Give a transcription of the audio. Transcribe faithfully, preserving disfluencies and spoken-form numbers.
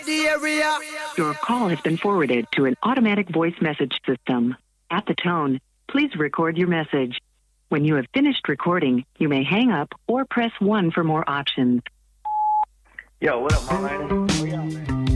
The area. Your call has been forwarded to an automatic voice message system. At the tone, please record your message. When you have finished recording, you may hang up or press one for more options. Yo, what up, my man?